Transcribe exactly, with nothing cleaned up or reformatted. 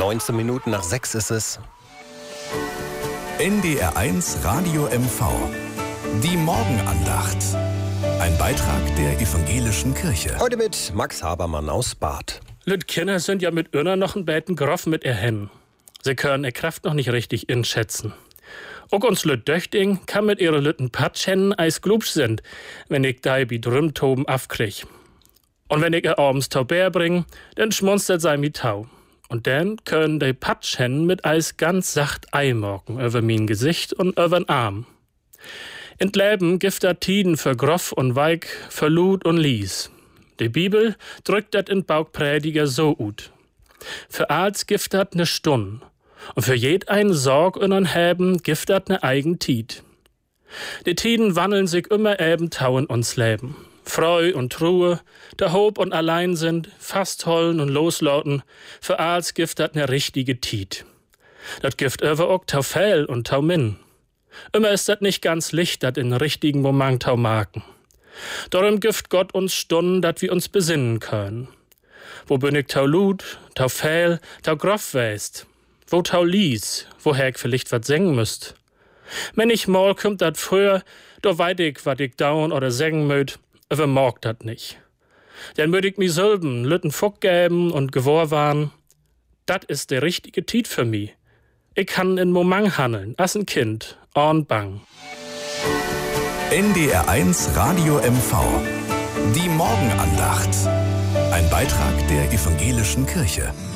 neunzehn Minuten nach sechs ist es. N D R eins Radio M V. Die Morgenandacht. Ein Beitrag der Evangelischen Kirche. Heute mit Max Habermann aus Bad. Lüt Kinder sind ja mit Irner noch ein Beten groff mit ihr Hen. Sie können ihr Kraft noch nicht richtig inschätzen. Auch uns Lüt Döchting kann mit ihre Lütten Patschen eis glubsch sind, wenn ich da bi Drümtoben afkrieg. Und wenn ich ihr abends Tau Bär bring, dann schmunstert sei mi Tau. Und dann können die Patschen mit Eis ganz sacht eimorken über mein Gesicht und über'n Arm. In Leben gibt dat Tiden für groff und weig, für Lud und Lies. Die Bibel drückt dat in Bauchprediger so ut. Für als gibt dat ne Stund. Und für jed ein Sorg und ein Häben gibt dat ne eigen Tied. Die Tiden wandeln sich immer eben tauen uns Leben. Freu und Truhe, der Hob und allein sind, fasthollen und loslauten, für als gift dat ne richtige Tied. Dat gift över ook tau Fell und tau Min. Immer ist dat nicht ganz licht, dat in richtigen Moment tau Marken. Darum gift Gott uns Stunden, dat wir uns besinnen können. Wo bin ich tau Lud, tau Fell, tau Groff weist? Wo tau Lies, woher ich vielleicht wat singen müsst? Wenn ich mal kümmt dat früher, do weit ich, wat ich daun oder singen möt, aber morgt dat nicht. Dann würd ich mi sülben, lütten Fuck gäben und geworwarn. Dat ist der richtige Tiet für mi. Ich kann in Moment handeln, as ein Kind, on bang. N D R eins Radio M V. Die Morgenandacht. Ein Beitrag der Evangelischen Kirche.